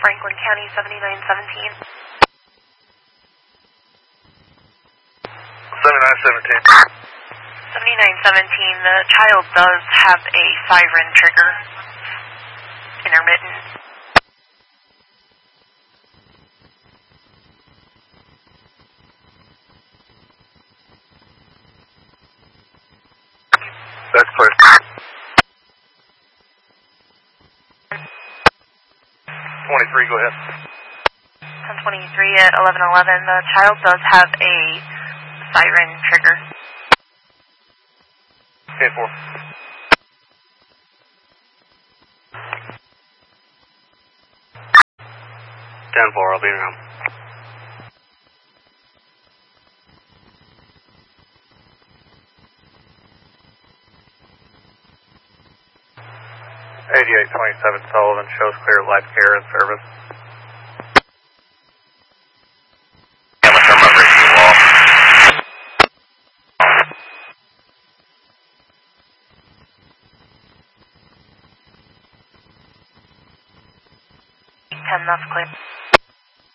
Franklin County 7917. 7917. 7917, the child does have a siren trigger. Intermittent. That's clear. 23, go ahead. 1023 at 1111, the child does have a siren trigger. 10-4. 10-4, I'll be around. .2827 Sullivan shows clear life care and service. That's clear.